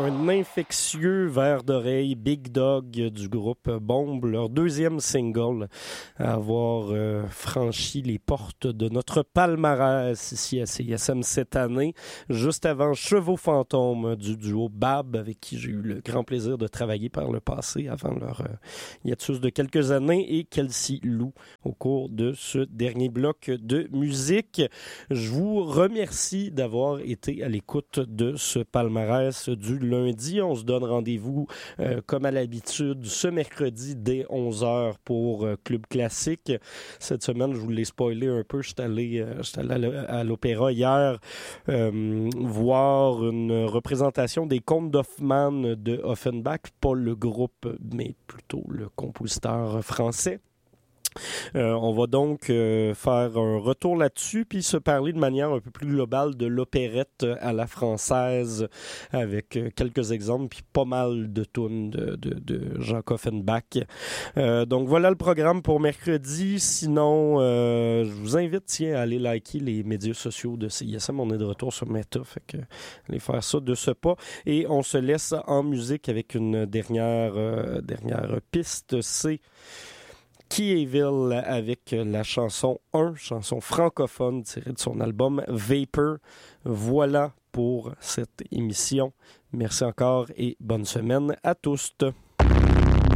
un infectieux verre d'oreille, Big Dog du groupe Bombe, leur deuxième single à avoir franchi les portes de notre palmarès ici à CISM cette année, juste avant Chevaux Fantômes du duo Bab, avec qui j'ai eu le grand plaisir de travailler par le passé avant leur hiatus de quelques années, et Kelsey Lou au cours de ce dernier bloc de musique. Je vous remercie d'avoir été à l'écoute de ce palmarès du lundi. On se donne rendez-vous comme à l'habitude ce mercredi dès 11h pour Club Classique. Cette semaine, je vous l'ai spoilé un peu, je suis allé à l'opéra hier voir une représentation des Contes d'Hoffmann de Offenbach, pas le groupe mais plutôt le compositeur français. On va donc faire un retour là-dessus, puis se parler de manière un peu plus globale de l'opérette à la française, avec quelques exemples, puis pas mal de tunes de Jacques Offenbach. Donc voilà le programme pour mercredi. Sinon, je vous invite à aller liker les médias sociaux de CISM. On est de retour sur Meta, fait que allez faire ça de ce pas. Et on se laisse en musique avec une dernière piste. C'est Keyville avec la chanson 1, chanson francophone tirée de son album Vapor. Voilà pour cette émission. Merci encore et bonne semaine à tous.